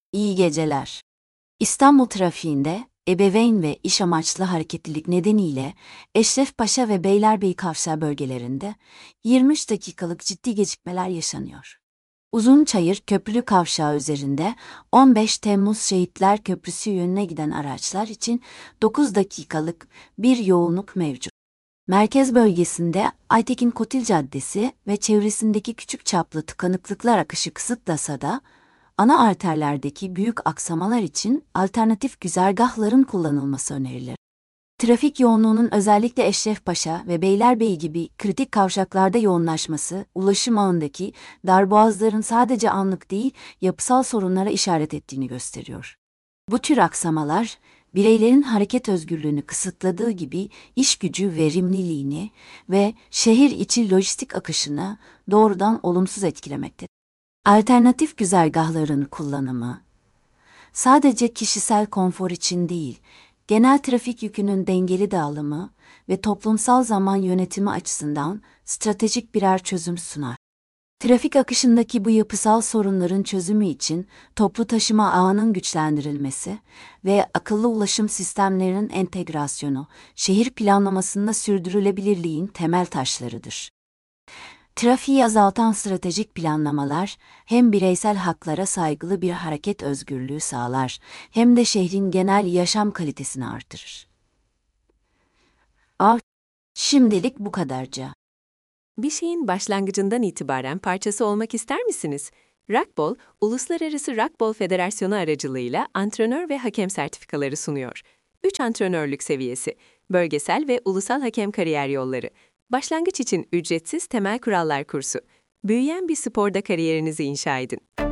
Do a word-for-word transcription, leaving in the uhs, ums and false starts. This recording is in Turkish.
İyi geceler. İstanbul trafiğinde ebeveyn ve iş amaçlı hareketlilik nedeniyle Eşrefpaşa ve Beylerbeyi kavşağı bölgelerinde yirmi üç dakikalık ciddi gecikmeler yaşanıyor. Uzunçayır Köprülü Kavşağı üzerinde on beş Temmuz Şehitler Köprüsü yönüne giden araçlar için dokuz dakikalık bir yoğunluk mevcut. Merkez bölgesinde Aytekin Kotil Caddesi ve çevresindeki küçük çaplı tıkanıklıklar akışı kısıtlasa da, ana arterlerdeki büyük aksamalar için alternatif güzergahların kullanılması önerilir. Trafik yoğunluğunun özellikle Eşrefpaşa ve Beylerbeyi gibi kritik kavşaklarda yoğunlaşması, ulaşım ağındaki darboğazların sadece anlık değil, yapısal sorunlara işaret ettiğini gösteriyor. Bu tür aksamalar, bireylerin hareket özgürlüğünü kısıtladığı gibi iş gücü verimliliğini ve şehir içi lojistik akışını doğrudan olumsuz etkilemektedir. Alternatif güzergahların kullanımı, sadece kişisel konfor için değil, genel trafik yükünün dengeli dağılımı ve toplumsal zaman yönetimi açısından stratejik birer çözüm sunar. Trafik akışındaki bu yapısal sorunların çözümü için toplu taşıma ağının güçlendirilmesi ve akıllı ulaşım sistemlerinin entegrasyonu, şehir planlamasında sürdürülebilirliğin temel taşlarıdır. Trafiği azaltan stratejik planlamalar, hem bireysel haklara saygılı bir hareket özgürlüğü sağlar, hem de şehrin genel yaşam kalitesini artırır. Ah, şimdilik bu kadarca. Bir şeyin başlangıcından itibaren parçası olmak ister misiniz? Rugby, Uluslararası Rugby Federasyonu aracılığıyla antrenör ve hakem sertifikaları sunuyor. üç antrenörlük seviyesi, bölgesel ve ulusal hakem kariyer yolları, başlangıç için ücretsiz temel kurallar kursu. Büyüyen bir sporda kariyerinizi inşa edin.